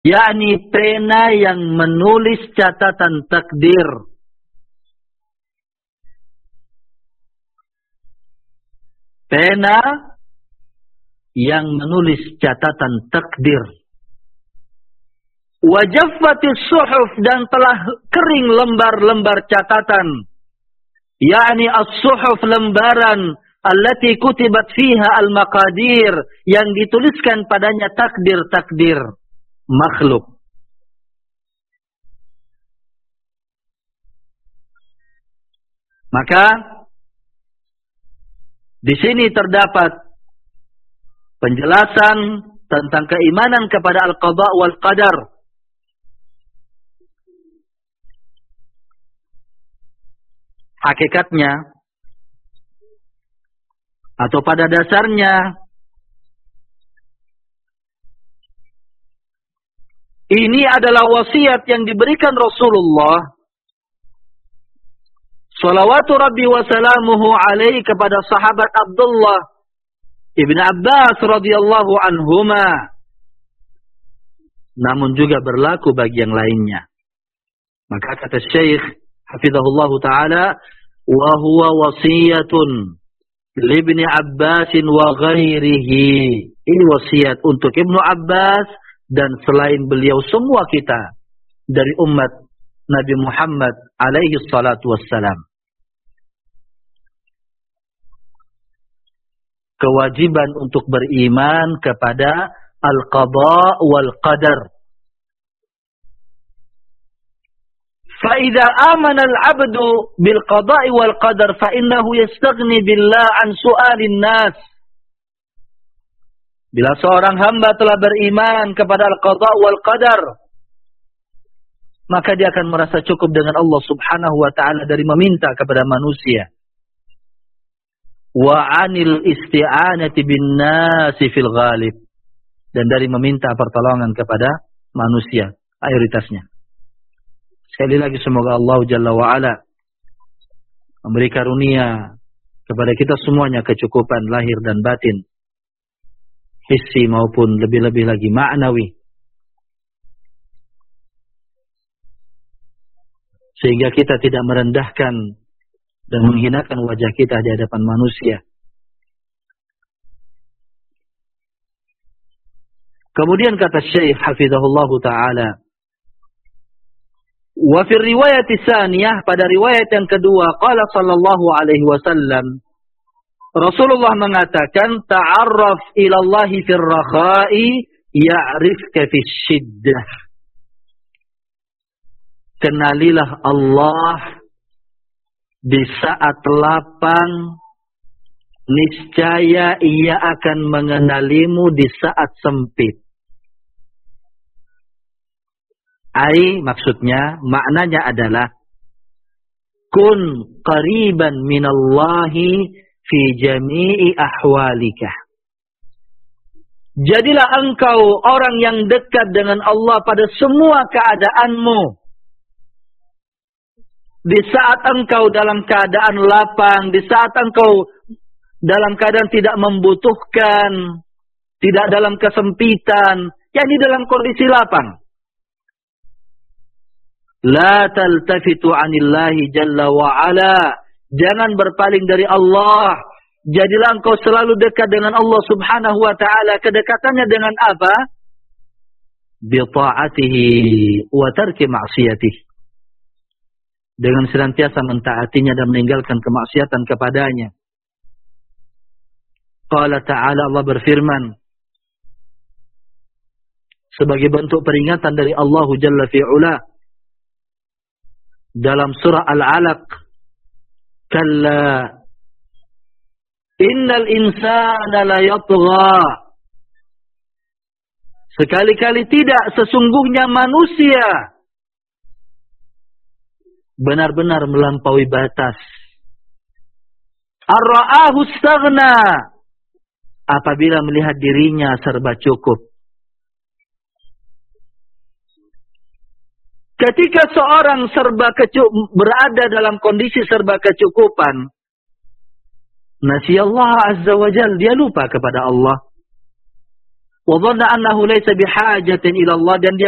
yakni pena yang menulis catatan takdir. Pena yang menulis catatan takdir. Wajaffatis suhuf, dan telah kering lembar-lembar catatan. Yakni as-suhuf, lembaran allati kutibat fiha al-maqadir, yang dituliskan padanya takdir-takdir makhluk. Maka di sini terdapat penjelasan tentang keimanan kepada al-qada wal qadar. Hakikatnya atau pada dasarnya ini adalah wasiat yang diberikan Rasulullah salawatu rabbi wa salamuhu alaihi kepada sahabat Abdullah ibn Abbas radhiyallahu anhuma, namun juga berlaku bagi yang lainnya. Maka kata Syekh hafizahullah ta'ala, wa huwa wasiyatun libni Abbasin wa ghairihi. Ini wasiat untuk Ibnu Abbas dan selain beliau semua kita dari umat Nabi Muhammad alaihi salatu wassalam. Kewajiban untuk beriman kepada al-qada wal qadar. فَإِذَا آمَنَ الْعَبْدُ بِالْقَضَاءِ وَالْقَدَرِ فَإِنَّهُ يَسْتَغْنِي بِاللَّهِ عَنْ سُؤَالِ النَّاسِ. Bila seorang hamba telah beriman kepada al-qada wal qadar, maka dia akan merasa cukup dengan Allah subhanahu wa ta'ala dari meminta kepada manusia. Wa 'anil isti'anati bin nasi fil ghalib, dan dari meminta pertolongan kepada manusia mayoritasnya. Sekali lagi semoga Allah Jalla wa'ala memberi karunia kepada kita semuanya kecukupan lahir dan batin, hissi maupun lebih-lebih lagi ma'nawi, sehingga kita tidak merendahkan dan menghinakan wajah kita di hadapan manusia. Kemudian kata Syekh hafizahullah ta'ala, wa fi riwayat tsaniyah, pada riwayat yang kedua, qala sallallahu alaihi wasallam, Rasulullah mengatakan, ta'arraf ila Allah fir rakha'i ya'rifka fis shiddah. Kenalilah Allah di saat lapang, niscaya ia akan mengenalimu di saat sempit. Maksudnya, maknanya adalah kun qariban minallahi fi jami'i ahwalika. Jadilah engkau orang yang dekat dengan Allah pada semua keadaanmu. Di saat engkau dalam keadaan lapang, di saat engkau dalam keadaan tidak membutuhkan, tidak dalam kesempitan, yakni dalam kondisi lapang. La taltafitu 'anillahi jalla wa 'ala. Jangan berpaling dari Allah. Jadilah engkau selalu dekat dengan Allah subhanahu wa ta'ala. Kedekatannya dengan apa? Bi ta'atihi wa tarki ma'siyatihi. Dengan senantiasa mentaatinya dan meninggalkan kemaksiatan kepadanya. Qala ta'ala, Allah berfirman sebagai bentuk peringatan dari Allah Jalla fi'ula dalam surah Al-Alaq, kalla innal insana la yatgha. Sekali-kali tidak, sesungguhnya manusia benar-benar melampaui batas. Ar-ra'ahu istaghna, apabila melihat dirinya serba cukup. Ketika seorang berada dalam kondisi serba kecukupan, nasiyallah azza wa jalla, dia lupa kepada Allah. Wa dhanna annahu laysa bihajatin ila Allah, dan dia